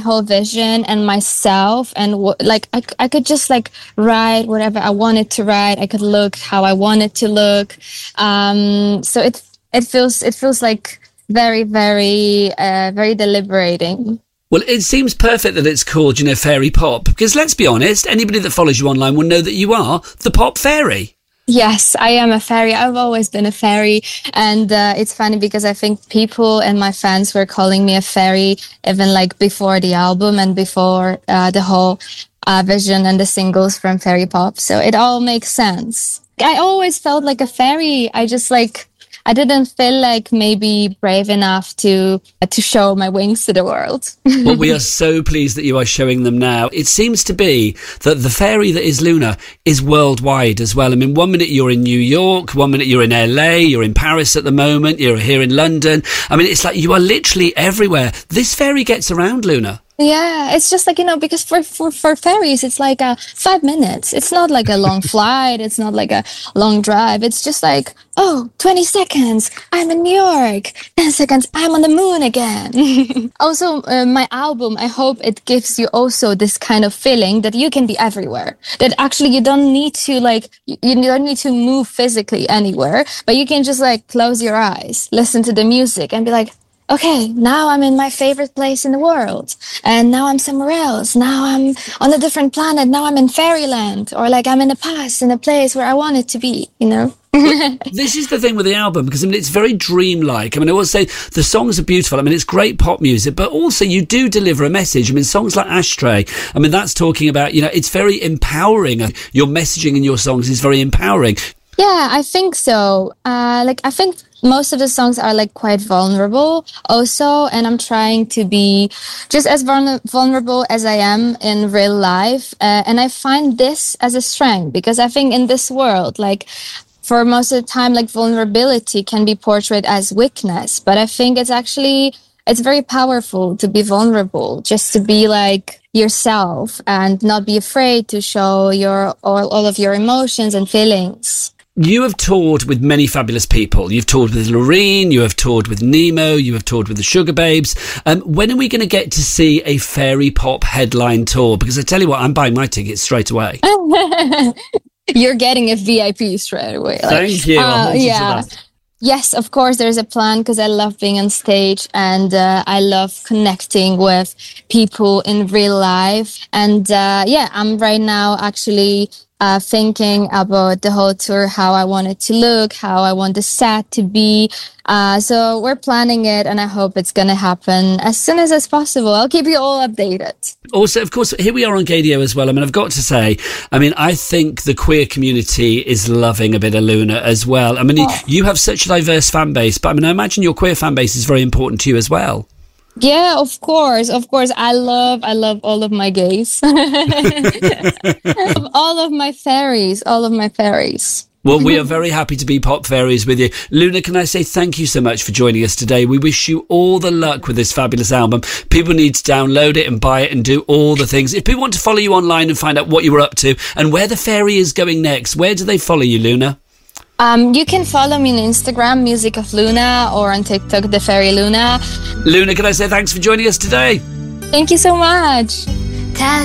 whole vision and myself, and I could just like write whatever I wanted to write. I could look how I wanted to look. So it feels like very, very, very deliberating. Well, it seems perfect that it's called, Fairy Pop, because let's be honest, anybody that follows you online will know that you are the pop fairy. Yes, I am a fairy. I've always been a fairy. And it's funny because I think people and my fans were calling me a fairy even like before the album and before the whole vision and the singles from Fairy Pop. So it all makes sense. I always felt like a fairy. I didn't feel like maybe brave enough to show my wings to the world. Well, we are so pleased that you are showing them now. It seems to be that the fairy that is Luna is worldwide as well. I mean, 1 minute you're in New York, 1 minute you're in LA, you're in Paris at the moment, you're here in London. I mean, it's like you are literally everywhere. This fairy gets around, Luna. Yeah, it's just like, because for fairies, it's like 5 minutes. It's not like a long flight. It's not like a long drive. It's just like, 20 seconds, I'm in New York. 10 seconds, I'm on the moon again. Also, my album, I hope it gives you also this kind of feeling that you can be everywhere. That actually you don't need to you don't need to move physically anywhere, but you can just like close your eyes, listen to the music and be like, okay, now I'm in my favorite place in the world. And now I'm somewhere else. Now I'm on a different planet. Now I'm in fairyland. Or like I'm in the past, in a place where I wanted to be, This is the thing with the album, because it's very dreamlike. I always say the songs are beautiful. It's great pop music, but also you do deliver a message. Songs like Ashtray, that's talking about, it's very empowering. Your messaging in your songs is very empowering. Yeah, I think so. I think most of the songs are like quite vulnerable also, and I'm trying to be just as vulnerable as I am in real life. And I find this as a strength, because I think in this world, for most of the time, vulnerability can be portrayed as weakness. But I think it's very powerful to be vulnerable, just to be like yourself and not be afraid to show all of your emotions and feelings. You have toured with many fabulous people. You've toured with Loreen, you have toured with Nemo, you have toured with the Sugar Babes. When are we going to get to see a Fairy Pop headline tour? Because I tell you what, I'm buying my tickets straight away. You're getting a VIP straight away. Thank you. Yeah. Yes, of course, there's a plan, because I love being on stage and I love connecting with people in real life. And I'm right now actually thinking about the whole tour, how I want it to look, how I want the set to be. So we're planning it, and I hope it's going to happen as soon as possible. I'll keep you all updated. Also, of course, here we are on Gaydio as well. I've got to say, I think the queer community is loving a bit of Luna as well. You have such a diverse fan base, but I imagine your queer fan base is very important to you as well. Yeah, of course. I love all of my gays. all of my fairies. Well, we are very happy to be pop fairies with you. Luna, can I say thank you so much for joining us today? We wish you all the luck with this fabulous album. People need to download it and buy it and do all the things. If people want to follow you online and find out what you were up to and where the fairy is going next, where do they follow you, Luna? You can follow me on Instagram, Music of Luna, or on TikTok, The Fairy Luna. Luna, can I say thanks for joining us today? Thank you so much.